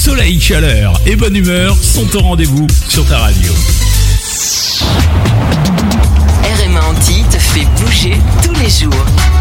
Soleil, chaleur et bonne humeur sont au rendez-vous sur ta radio. RMA Antilles te fait bouger tous les jours.